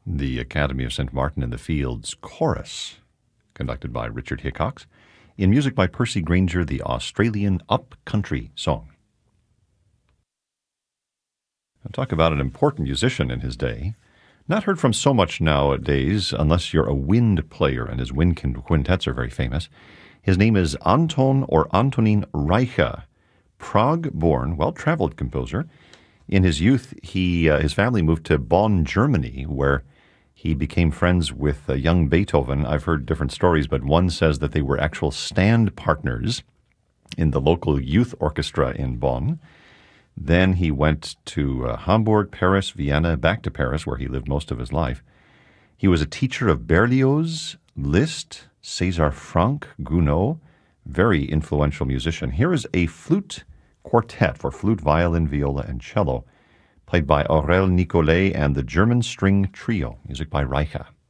The Academy of St. Martin in the Fields Chorus, conducted by Richard Hickox, in music by Percy Grainger, the Australian up-country song. I'll talk about an important musician in his day. Not heard from so much nowadays, unless you're a wind player, and his wind quintets are very famous. His name is Anton or Antonín Reicha, Prague-born, well-traveled composer. In his youth, his family moved to Bonn, Germany, where he became friends with young Beethoven. I've heard different stories, but one says that they were actual stand partners in the local youth orchestra in Bonn. Then he went to Hamburg, Paris, Vienna, back to Paris, where he lived most of his life. He was a teacher of Berlioz, Liszt, César Franck, Gounod, very influential musician. Here is a flute quartet for flute, violin, viola, and cello, played by Aurel Nicolet and the German String Trio, music by Reicha.